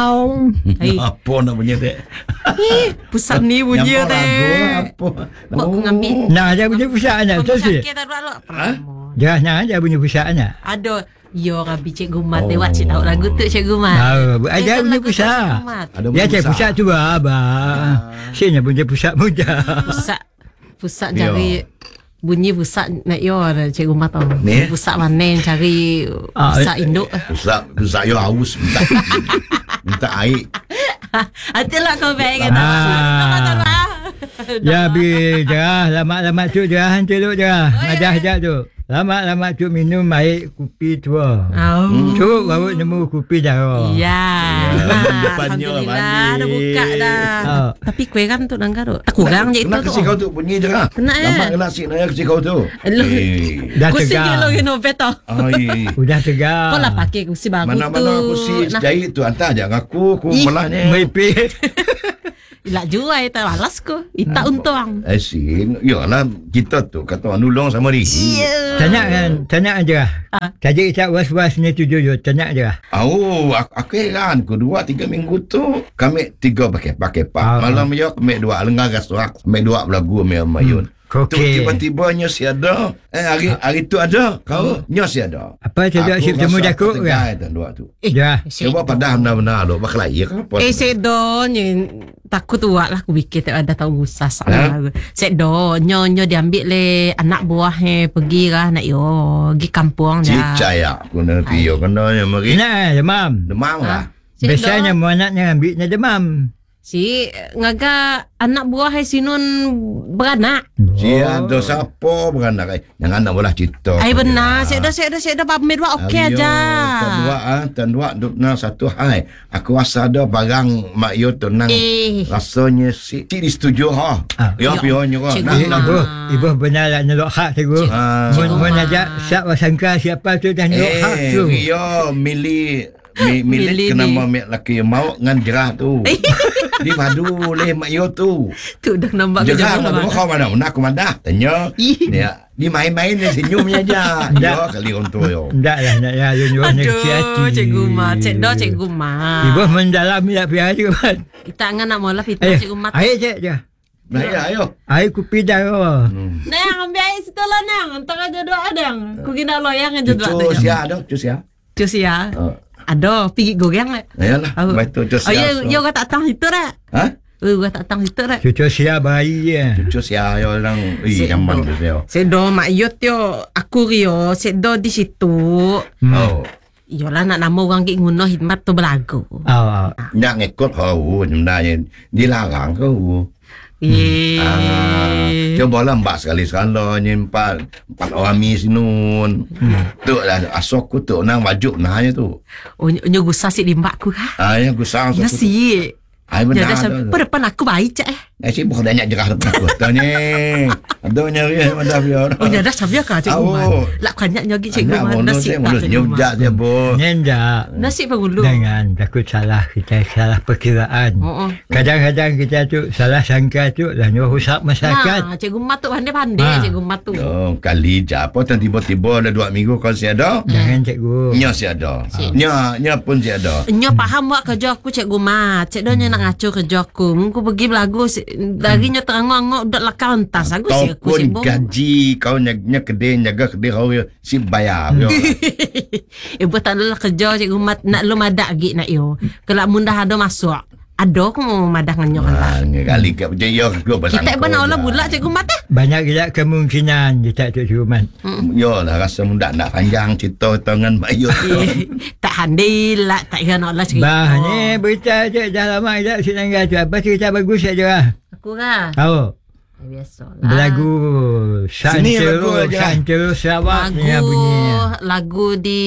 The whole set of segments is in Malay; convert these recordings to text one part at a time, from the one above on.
Mau. Apa nak bunyi tu? Pusat ni bunyi teh. Apa? Buat ngambil. Nah, dia punya pusat anak tu sih. Sakit tak ada. Dia nah dia punya pusat anak. Ada. Yo Rabi Cikgu Mat lewat cik tahu lagu tu Cikgu Mat. Ada punya pusat. Dia cik pusat tu abah. Sini punya pusat muda. Pusat cari bunyi pusat nak yo Cikgu Mat tahu. Ni? Pusat mana cari pusat induk. Pusat yo haus minta air. Hatilah kau baik kata. Ya bi jerah lama-lama tu jerah hantu jerah. Ngadah jap tu. Lama-lama tu minum air kopi tua. Cukup baru nemu kopi dah. Ya. Depannya Alhamdulillah dah buka dah. Tapi kuih kan tu nangka tu. Tak kurang je itu tu. Kena kasi kau tu bunyi jerah. Kena Lambat kena si naya kasi kau tu. Dah Kursi tegar. lo kena beto. Udah tegar. Kau lah pakai kursi baru tu. Mana-mana kursi jahit tu hantar je aku melahnya. Mepit. Ilak jual tak balas ko. Ita untung. Asyik. Yalah kita tu kata orang nulung sama dia. Tanya aja. Tadi kita was-was ni tu jujur. Tanya aja. Aku heran. 2-3 minggu tu kami 3 pakai pak. Malam ya kami 2 lengah gasuak. Kami 2 belagu kami mayun. Tu tiba-tiba nyos ada. Hari tu ada. Kau nyos ada. Apa tidak sip temu jakuk kan? Dua tu. Ya. Coba padah benar-benar lo bakalair apa. Sedo ni takut tuak lah aku fikir tak ada tahu gusas. Sedo nyo diambil le anak buah pergi lah nak yo pergi kampung dah. Cicaya aku nanti yo kena yang mari. Nah, demam. Demam lah. Biasanya mau anaknya ambilnya demam. Si ngaga anak buah sinun beranak. Ada siapa beranak yang anak bola cerita. Ai benar, saya dah pamit buat okey aja. Tan dua dupna satu hai. Aku rasa ada barang mak yo tenang. Rasanya si disetuju ha. Ya pionyo ha. Ibu benar lah nyelok hak cikgu. Mun ajak siap sangka siapa tu dah nyelok hak tu. Yo milik kenapa mek laki mau ngan jerah tu. Di padu leh mak yo tu. Tu dah nampak jerah tu kau mana aku mandah. Tanya. Dia di main-main ni senyumnya aja. Yo kali untuk yo. Ndak lah nak ya nyuruh nak hati. Cikgu Mat, cikgu Mat. Ibu mendalam ya pihak cikgu Mat. Kita angan nak mula fitnah cikgu Mat. Air cik je. Ayo. Air kopi dah. Nang ambil air setelah nang. Entar aja doa dang. Ku kena loyang aja doa. Cus ya. Ada pergi goreng lah. Ayalah. Betul cus ya. Yo tak tang itu dah. Ha? Gua tak tang itu dah. Cucu sia bayi ya. Cucu sia yo orang nyaman tu yo. Sedo mak yo tio aku rio sedo di situ. Yo lah nak nama orang ki nguno hikmat tu belagu. Nak ngikut kau sebenarnya dilarang kau. Coba lah mbak sekali-sekala nyimpan 4 orang sinun. Tu lah asok ku tu nang wajub nah tu. Nyo gusah si di mbak ku ha. Ya gusah asok. Nasi. Ai benar. Depan aku baik cak si bukan banyak jerah depan aku. Tanya. Ada nyari ada biar. Dah sabia ka cikgu Man. Lak banyak nyogi cikgu Man nasi. Nyujak je bo. Nyendak. Nasi pengulu. Jangan takut salah kita salah perkiraan. Kadang-kadang kita tu salah sangka tu dah rusak masyarakat. Cikgu Man tu pandai-pandai cikgu Man tu. Kali je apa tiba-tiba ada 2 minggu kau si ada. Jangan cikgu. Nya si ada. Nya pun si ada. Nya faham buat kerja aku cikgu Man. Cikgu nya nak ngaco kerja aku. Aku pergi belagu dari nya terangok-angok dak lakau entas aku si aku cikgu. Gaji kau nya kedai jaga kedai kau si bayar. Ibu tak ada kerja cikgu Mat nak lu madak gi nak yo. Kalau mundah ada masuk. Ada aku mau madah nganyo kan. Kali ke yo go pasang. Kita benar lah bulat cikgu Mat Banyak gila kemungkinan kita tu cikgu Mat. Yo lah rasa muda nak panjang cerita tangan bayu. Tak handai lah tak kira nak lah cerita. Bah ni berita je dah lama dah sinangga tu apa cerita bagus saja lah. Aku lah. Tahu. Biasalah. Lagu Santero Sarawak ni bunyinya. Lagu di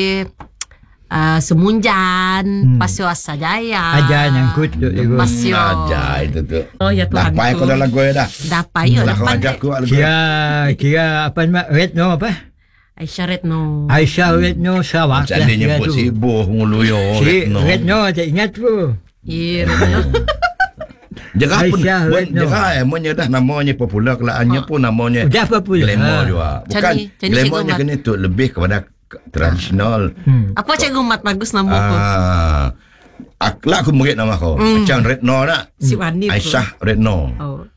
Semunjan, Pasir Asajaya. Aja nyangkut tu lagu. Aja itu tu. Oh ya Tuhan. Dapai kau dah lagu dah. Dapai yo dapat. Kira apa nama Retno apa? Aisyah Retno. Aisyah Retno Sarawak. Jadi nyebut sibuk ngulu yo Retno. Retno tak ingat tu. Ya Retno. Jerah pun jerah namanya dah namanya popular kelaannya pun namanya dah popular glamour juga. Bukan glamournya kena tu lebih kepada tradisional. Apa cikgu Mat bagus nama Kelak aku murid nama kau. Macam Retno nak. Si Wani. Aisyah Retno.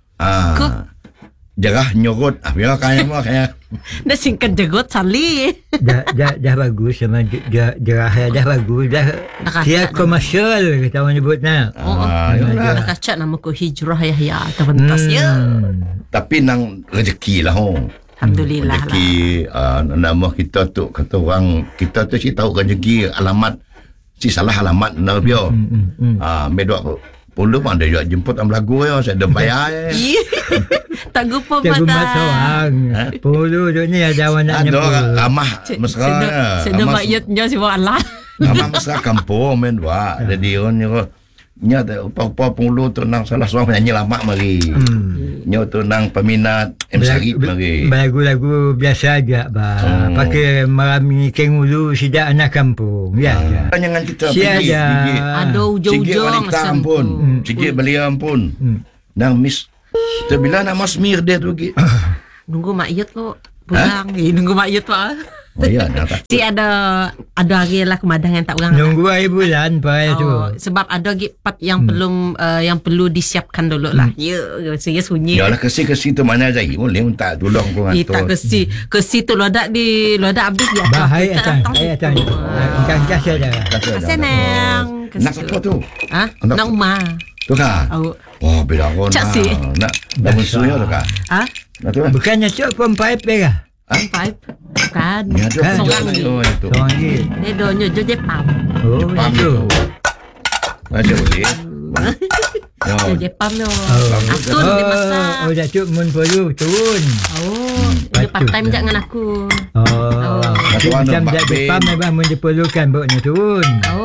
Jarah nyorot. Biar kaya. Dah singkat jegot sali. Dah bagus sama Jarah dah bagus. Dah siap komersial kita menyebut nak. Dah kacak nama ku Hijrah Yahya terbentas ya. Tapi nang rezeki lah. Alhamdulillah rezeki, nama kita tu kata orang kita tu si tahu rezeki alamat si salah alamat nak bio. Medok puluh pun ada juga jemput am lagu ya saya dah bayar. Tak gupa pada. pada. Seorang. Puluh tu ni ada awak nak nyemput. Ada amah mesra. Saya bayatnya si Allah. Amah mesra kampung men wa. Jadi orang nya apa puluh tu nang salah seorang penyanyi lama mari. Nya tu nang peminat Syarif mari. Lagu-lagu biasa aja bah. Pakai marami kengulu sidak anak kampung. Ya. Jangan kita pergi. Ada ujung-ujung ampun. Sikit belia ampun. Nang miss bila nak mas mir dia tu pergi. Nunggu mak yut kok pulang. Nunggu mak yut pak. Oh ya, si ada lagi lah kemadang yang tak orang. Nunggu akhir bulan pai tu. Sebab ada lagi part yang belum yang perlu disiapkan dulu lah. Ya, saya sunyi. Yalah kesi tu mana aja boleh minta tolong kau ngatur. Kesi tu lodak habis dia. Bahaya datang. Engkau saja. Senang. Nak apa tu? Nak rumah. Tu kah? Oh, bila kau nak musuhnya tu kah? Nak tu? Bukannya cok pun pipe ke? Pipe? Bukan. Seorang ni. Dia donya je Jepang. Oh, itu. Macam boleh. Jepang tu. Atun dia masak. Oh, dah cok mun perlu turun. Dia part time je dengan aku. Macam Jepang memang mun diperlukan buatnya turun.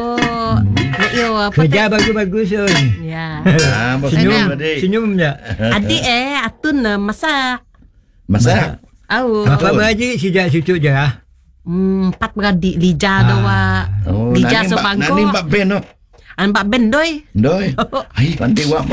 Kerja bagus-bagus pun. Ya. Senyum je. Adik Atun masak. Masak? Apa beradik sejak situ je lah? 4 beradik. Lija doa. Lija sebangko. Nani mbak Ben tu? Mbak Ben doi. Hai, pandai wak.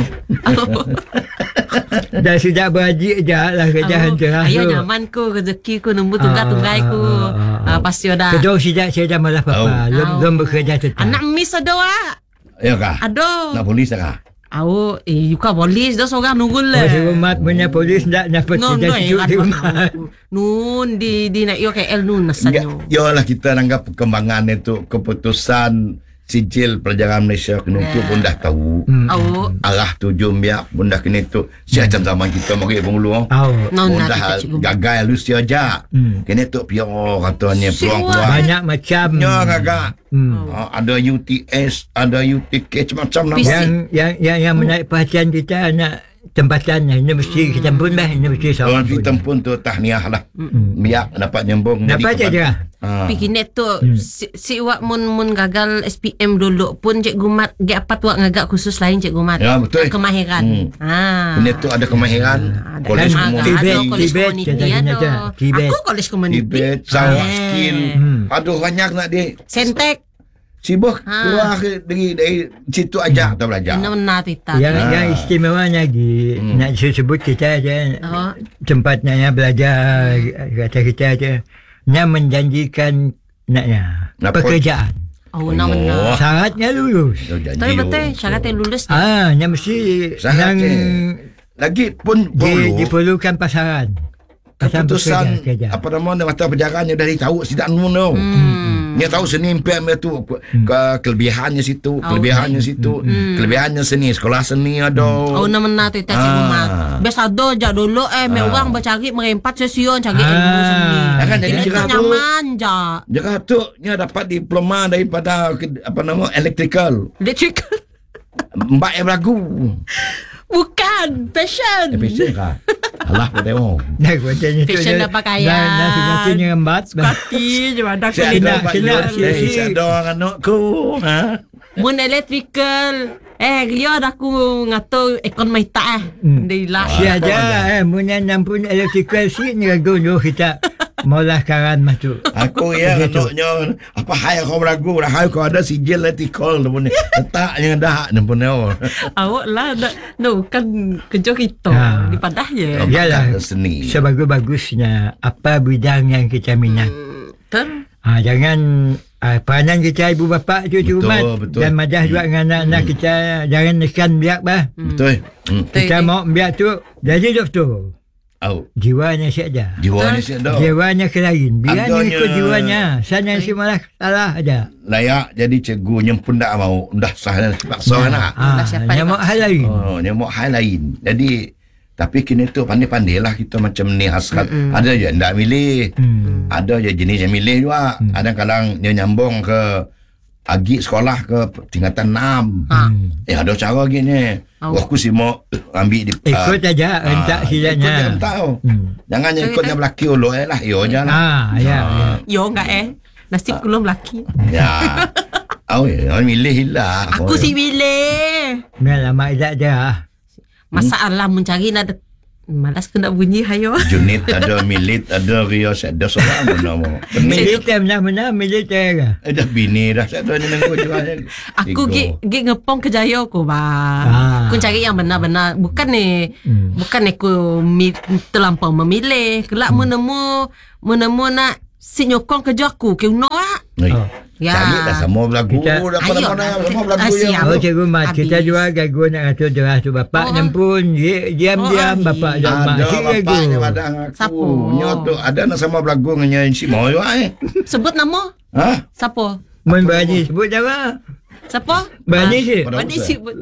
Dah sejak beradik je lah kerja hantar. Ayah nyaman ku, rezeki ku, nombor tunggai ku. Pasti dah. Kedua sejak saya dah malah papa. Belum bekerja tetap. Anak mis ada wak. Ya kah? Ada. Nak polis kah? Yuka polis dah seorang nunggu lah. Di rumah punya polis tak dapat kerja cuci di rumah. Nun di nak yo KL nun nasanyo. Yolah kita nanggap perkembangan itu keputusan sijil perjalanan Malaysia kena tu pun dah tahu. Arah tuju biak pun dah kena tu. Siapa zaman kita mari pengulu. Pun dah gagal Lucia aja. Kena tu pio katanya peluang-peluang. Banyak macam. Ya gagak. Ada UTS, ada UTK macam yang menarik perhatian kita anak tempatan ini mesti kita pun ini mesti seorang kita pun tu tahniah lah. Biak dapat nyambung. Dapat aja. Pikinet tu si wak mun gagal SPM dulu pun Cikgu Mat gak apa tu wak ngagak khusus lain Cikgu Mat. Ya betul. Kemahiran. Ini tu ada kemahiran. Kolej komuniti ada. Aku kolej komuniti. Tibet, Sarawak skill. Aduh banyak nak dia. Sentek. Sibuk keluar dari situ aja kita belajar. Benar kita. Yang istimewanya lagi nak sebut kita aja tempatnya yang belajar kata kita aja yang menjanjikan naknya pekerjaan. Benar. Syaratnya lulus. Betul syaratnya lulus. Yang mesti yang lagi pun diperlukan pasaran. Keputusan apa nama mata perjalanan dari tahu sidak nuno. Dia tahu seni PM itu kelebihannya situ, kelebihannya seni, sekolah seni ada. Nama tu tak rumah. Biasa ada jak dulu orang bercari merempat sesion cari ilmu seni. Kan jadi nyaman jak. Jika tu nya dapat diploma daripada apa nama electrical. Mbak yang lagu. Bukan fashion. Fashion kah? Alah tengok. Dah macamnya tu. Fashion dah pakaian. Dah semakin ngembat. Kaki je ada kena ada anakku. Mun electrical. Dia dah aku ngatur ekonomi tak Dia si aja mun yang pun electrical si ni ragu kita malah karan masuk. Aku anaknya apa hai kau ragu hai kau ada sijil electrical pun letaknya dah pun awak lah kan kerja kita di padah je. Yalah seni. Sebagus-bagusnya apa bidang yang kita minat. Betul. Jangan Peranan kita ibu bapa tu rumah dan madah juga dengan anak-anak kita jangan nekan biak bah. Betul. Kita mau biak tu jadi doktor. Jiwanya saja. Jiwanya kelain. Biar ni ikut jiwanya. Sana si malah salah aja. Layak jadi cikgu nyempun tak mau. Dah sah dah paksa nak. Nyamuk hal lain. Nyamuk hal lain. Jadi tapi kini tu pandai-pandai lah kita macam ni hasrat. Ada je tak milih. Ada je jenis yang milih juga. Kadang-kadang dia nyambung ke agi sekolah ke tingkatan 6. Ada cara gini. Aku sih mau ambil di ikut aja entak silanya. Ikut tahu. Jangan ikutnya belaki ulu lah. Yo je lah. Yo enggak nasib belum laki. Ya. Milih lah. Aku sih milih. Nah lama tak aja. Masalah mencari ada malas kena bunyi hayo. Junit ada milit ada rios ada seorang nama. Militer benar-benar militer. Ada bini dah satu ni nengku jual. Aku gi ngepong ke Jaya aku bah. Aku cari yang benar-benar bukan aku terlampau memilih. Kelak menemu nak si nyokong kerja aku ke uno Ya. Cari dah semua belagu. Dah semua belagu ya. Cikgu mat kita juga gagu nak atur derah tu bapak nyempun diam-diam bapak dan mak bapaknya padang aku. Nyoto ada nak sama belagu dengan si mau Sebut nama? Siapa? Mun berani sebut nama. Siapa? Berani sebut.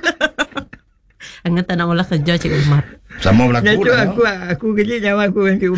Angan tak nak olah kerja cikgu mat. Sama belagu. Aku kerja nama aku